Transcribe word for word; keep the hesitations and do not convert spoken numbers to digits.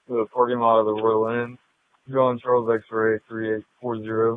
to the parking lot of the Royal Inn. John Charles X-ray three eight four zero.